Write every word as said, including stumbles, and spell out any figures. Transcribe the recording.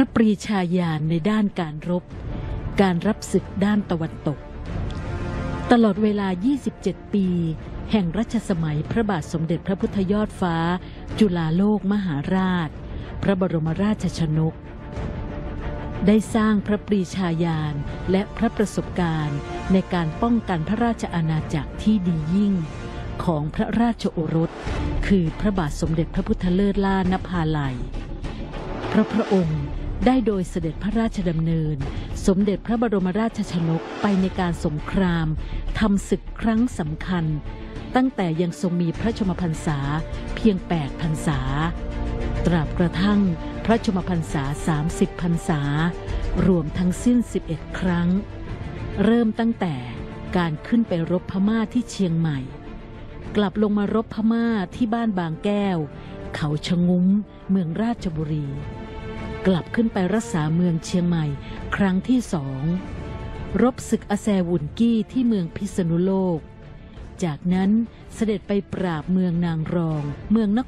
ระปรีชาญาณในด้านการรบการรับศึกด้านตะวันตกตลอดเวลายี่สิบเจ็ดปีแห่งรัชสมัยพระบาทสมเด็จพระพุทธยอดฟ้าจุฬาโลกมหาราชพระบรมราชชนกได้สร้างพระปรีชาญาณและพระประสบการณ์ในการป้องกันพระราชอาณาจักรที่ดียิ่งของพระราชโอรสคือพระบาทสมเด็จพระพุทธเลิศล่านภาลัยพระพระองค์ได้โดยเสด็จพระราชดำเนินสมเด็จพระบรมราชชนกไปในการสงครามทำศึกครั้งสำคัญตั้งแต่ยังทรงมีพระชนมพรรษาเพียงแปดพรรษาตราบกระทั่งพระชนมพรรษาสามสิบพรรษารวมทั้งสิ้นสิบเอ็ดครั้งเริ่มตั้งแต่การขึ้นไปรบพม่าที่เชียงใหม่กลับลงมารบพม่าที่บ้านบางแก้วเขาชะงุ้มเมืองราชบุรีกลับขึ้นไปรักษาเมืองเชียงใหม่ครั้งที่สองรบศึกอาแซวุนกี้ที่เมืองพิษณุโลกจากนั้นเสด็จไปปราบเมืองนางรองเมืองน